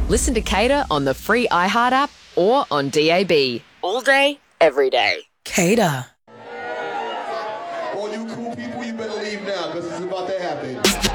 Listen to Cater on the free iHeart app or on DAB. All day, every day. Cater. All you cool people, you better leave now because it's about to happen.